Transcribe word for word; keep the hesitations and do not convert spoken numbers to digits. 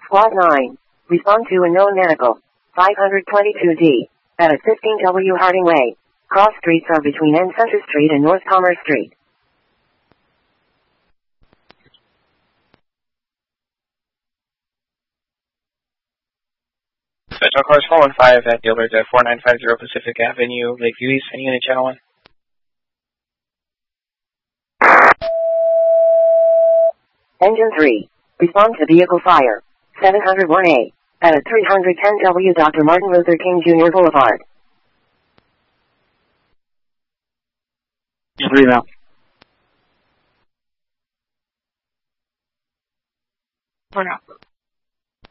Squad nine. Respond to unknown medical. five twenty-two D. At fifteen W Harding Way. Cross streets are between N Center Street and North Commerce Street. Special Cars four one five at Gilbert at four nine five zero Pacific Avenue, Lakeview East, any unit channel one. Engine three. Respond to vehicle fire. seven oh one A. At three ten W Doctor Martin Luther King Junior Boulevard. Three now. Four now.